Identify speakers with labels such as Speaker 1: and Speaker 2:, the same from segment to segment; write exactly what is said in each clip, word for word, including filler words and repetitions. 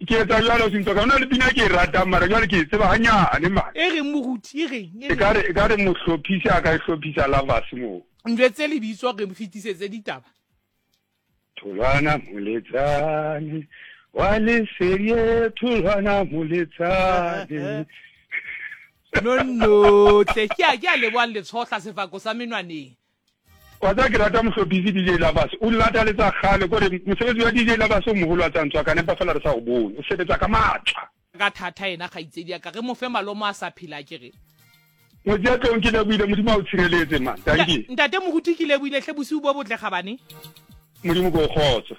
Speaker 1: ke tsa jalo sintso ka ona le pina ke rata mara jalo ke tseba hanyane man
Speaker 2: e re moruti e reng
Speaker 1: e ka re e ka re mo hlophisa ka hlophisa lovers mo
Speaker 2: ndwetse le bitso re mfitisetse ditaba
Speaker 1: Thulwana Moletsane wa le serie Thulwana Moletsane
Speaker 2: no no tle ke a ke a le bwan le tshotla sefako sa menwaneng
Speaker 1: wa tsa ke rata mosopisi D J Lovers o lata le tsa khale gore mosebetsi wa D J Lovers o mogolo wa tsantswa ka ne ba fela re sa o bone o sebetsa ka matla
Speaker 2: ka thatha ena ga itsedi ka re mo fe malomo a sa phila ke re
Speaker 1: mo tsa tlong ke le buile modimo o tshireletse man tanki
Speaker 2: ntate moruti ke le buile hle bosiu bo botle ga bane
Speaker 1: modimo go khotsa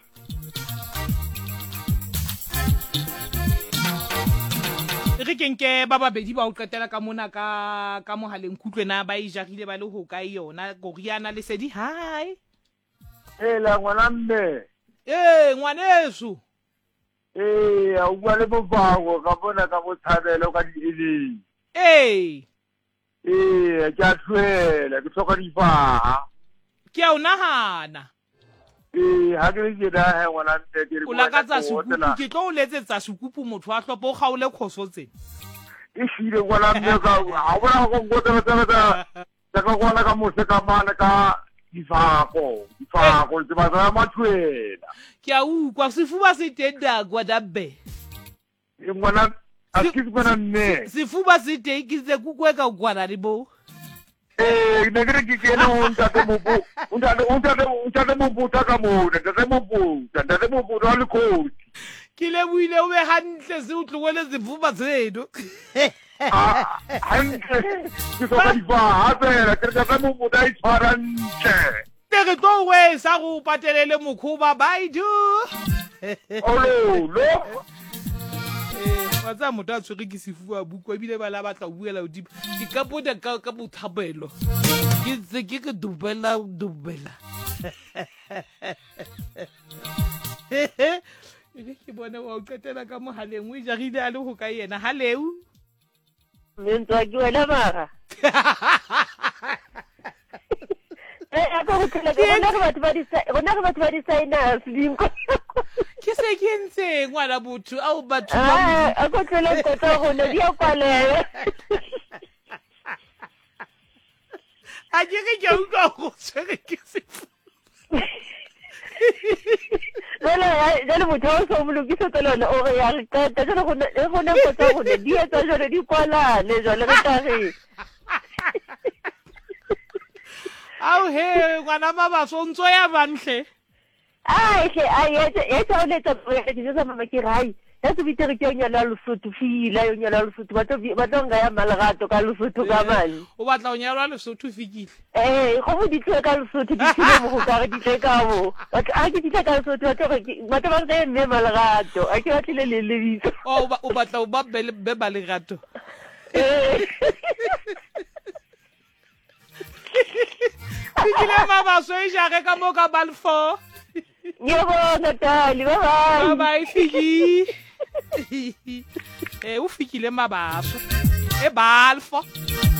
Speaker 2: re kenke ba babedi ba o qetela ka mona ka ka mohaleng kutlwena ba e jagile ba le ho ka yona goriana le sedi hi
Speaker 3: Ela ngwana mme
Speaker 2: eh ngwaneso
Speaker 3: eh a bua le bobago ka bona ka botshabelo ka dieleng
Speaker 2: eh
Speaker 3: eh ke a tlwela ke tsoka difaha
Speaker 2: ke a unahana
Speaker 3: eh ha ke ke da he ngwana mme ke re
Speaker 2: o lakatsa sekupu ke tlo o letsetsa sekupu motho a hlopo o gaole khosotse
Speaker 3: e shile ngwana mme ka a bona go go tsa tsa tsa ka gona ka mose ka mana ka difako difako tse ba tsa matshwela
Speaker 2: ke a ukwa sefuba se tenda kwa dabe
Speaker 3: e ngwana a ke bona mme
Speaker 2: sefuba se te ke tse kukweka kwana ribo
Speaker 3: eh ne ke ke ke no unta te mobu unta unta unta te mobu ta ka mo te te mobu ta te mobu ra le koti
Speaker 2: ke le buile o be hantle se o tlogole sefuba seno
Speaker 3: ah hantle ke so ka di ba ha pera ke ka mobu da I tshwarantse
Speaker 2: te re tlo we sa go patelele mokhuba bye do
Speaker 3: olo lo
Speaker 2: eh wa tsa motho a tshwere ke sefuba bukwa bile ba la batla o buela o di ke ka pota ka ka bothabelo ke tse ke ke dubela dubela ene ke bona wa o qetela ka mohaleng o jagile a le go ka yena hallo
Speaker 4: Mentwa ke wena mara eh a go tla ke bona ga batho ba di sa bona ga batho ba di sign film
Speaker 2: ke se ke ntse ngwana botho a o batho
Speaker 4: ah a go tla go tla go ne dia kwale
Speaker 2: a ke ke ke utlwa go tshwere ke sefu
Speaker 4: Wala jalo motho o so mo lokisa tselona o re ya ka ta jalo go ne go ne go tsa go ne dia tsa jalo di kwala le jalo re ta re
Speaker 2: au he ngwana mama so ntso ya banhle
Speaker 4: ai ke ai e tsa le tsa go ke tsa mama ke rai ya se bitere ke nya la Lesotho fila yo nya la Lesotho ba tlo ba tlo nga ya malagato ka Lesotho ka mali
Speaker 2: o batla o nyalwa Lesotho fikile
Speaker 4: eh go bo di tle ka Lesotho di tle mo go ka re di tle ka bo ba a ke di tle ka Lesotho ba tlo ba tlo ba re mme malagato a ke batlile le le bitso
Speaker 2: o o batla o ba be ba le gato
Speaker 4: eh
Speaker 2: fikile mama so e jare ka mo ka balfo
Speaker 4: Yebo Natali bye
Speaker 2: bye bye fiki eh u fikile mabaso e balfo